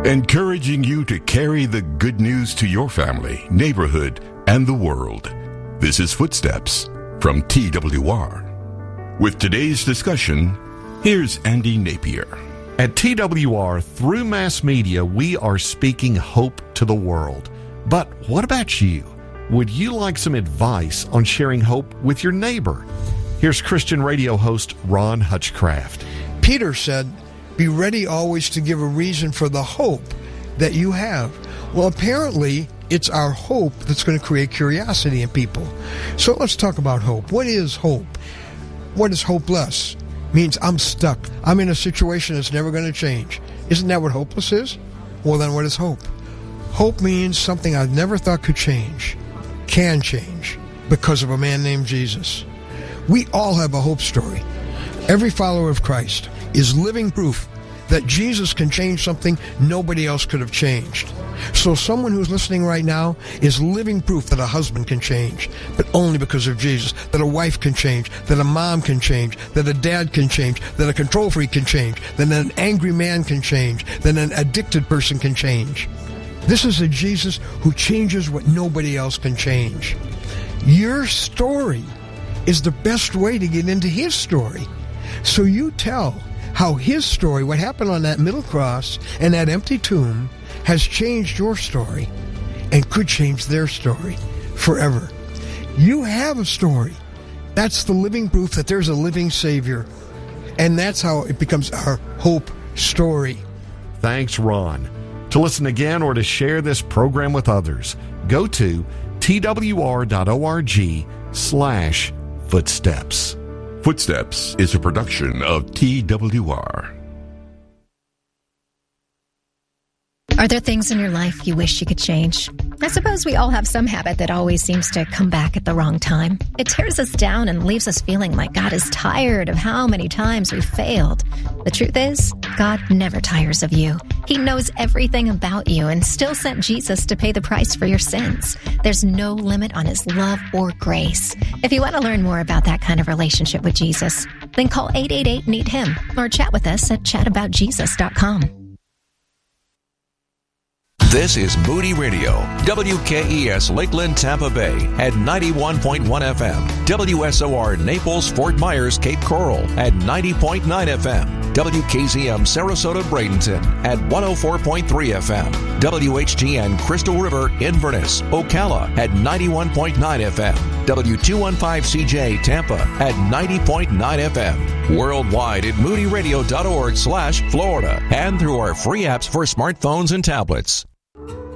encouraging you to carry the good news to your family, neighborhood, and the world. This is Footsteps from TWR. With today's discussion, here's Andy Napier. At TWR, through mass media, we are speaking hope to the world. But what about you? Would you like some advice on sharing hope with your neighbor? Here's Christian radio host Ron Hutchcraft. Peter said, "Be ready always to give a reason for the hope that you have." Well, apparently, it's our hope that's going to create curiosity in people. So let's talk about hope. What is hope? What is hopeless? Means I'm stuck. I'm in a situation that's never going to change. Isn't that what hopeless is? Well, then what is hope? Hope means something I never thought could change, can change, because of a man named Jesus. We all have a hope story. Every follower of Christ is living proof that Jesus can change something nobody else could have changed. So someone who's listening right now is living proof that a husband can change, but only because of Jesus, that a wife can change, that a mom can change, that a dad can change, that a control freak can change, that an angry man can change, that an addicted person can change. This is a Jesus who changes what nobody else can change. Your story is the best way to get into his story. So you tell how his story, what happened on that middle cross and that empty tomb, has changed your story and could change their story forever. You have a story. That's the living proof that there's a living Savior. And that's how it becomes our hope story. Thanks, Ron. To listen again or to share this program with others, go to twr.org/footsteps. Footsteps is a production of TWR. Are there things in your life you wish you could change? I suppose we all have some habit that always seems to come back at the wrong time. It tears us down and leaves us feeling like God is tired of how many times we've failed. The truth is, God never tires of you. He knows everything about you and still sent Jesus to pay the price for your sins. There's no limit on his love or grace. If you want to learn more about that kind of relationship with Jesus, then call 888-NEED-HIM or chat with us at chataboutjesus.com. This is Moody Radio, WKES Lakeland, Tampa Bay at 91.1 FM, WSOR Naples, Fort Myers, Cape Coral at 90.9 FM, WKZM Sarasota, Bradenton at 104.3 FM, WHGN Crystal River, Inverness, Ocala at 91.9 FM, W215CJ Tampa at 90.9 FM, worldwide at moodyradio.org/Florida, and through our free apps for smartphones and tablets.